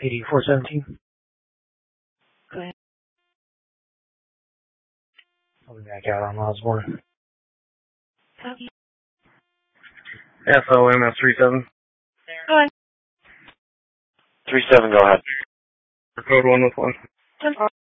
8417. Go ahead. I'll be back out on Osborne. Copy. FOMS 37. Go ahead. 37, go ahead. Code 1 with 1. 10-4.